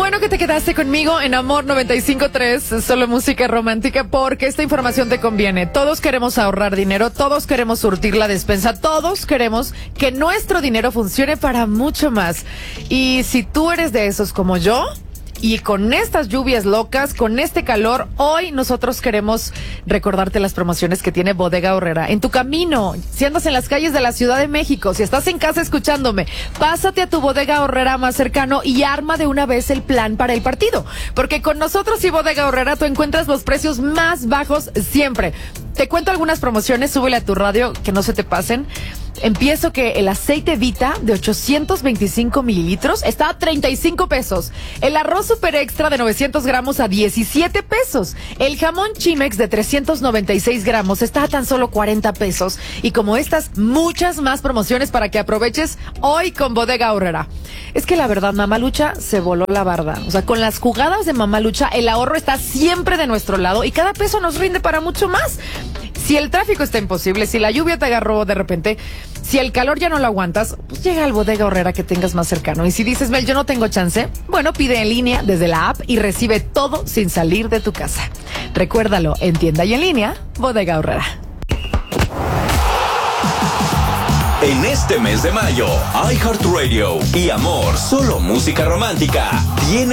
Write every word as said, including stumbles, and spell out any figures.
bueno que te quedaste conmigo en Amor noventa y cinco punto tres, solo música romántica, porque esta información te conviene. Todos queremos ahorrar dinero, todos queremos surtir la despensa, todos queremos que nuestro dinero funcione para mucho más. Y si tú eres de esos como yo, y con estas lluvias locas, con este calor, hoy nosotros queremos recordarte las promociones que tiene Bodega Aurrera. En tu camino, si andas en las calles de la Ciudad de México, si estás en casa escucándome, pásate a tu Bodega Aurrera más cercano y arma de una vez el plan para el partido. Porque con nosotros y Bodega Aurrera tú encuentras los precios más bajos siempre. Te cuento algunas promociones, súbele a tu radio, que no se te pasen. Empiezo que el aceite Vita de ochocientos veinticinco mililitros está a treinta y cinco pesos. El arroz super extra de novecientos gramos a diecisiete pesos. El jamón Chimex de trescientos noventa y seis gramos está a tan solo cuarenta pesos. Y como estas, muchas más promociones para que aproveches hoy con Bodega Aurrera. Es que la verdad, Mamalucha se voló la barda. O sea, con las jugadas de Mamalucha, el ahorro está siempre de nuestro lado y cada peso nos rinde para mucho más. Si el tráfico está imposible, si la lluvia te agarró de repente, si el calor ya no lo aguantas, pues llega al Bodega Aurrera que tengas más cercano. Y si dices, Mel, yo no tengo chance, bueno, pide en línea desde la app y recibe todo sin salir de tu casa. Recuérdalo, en tienda y en línea, Bodega Aurrera. En este mes de mayo, iHeartRadio y Amor, solo música romántica, tiene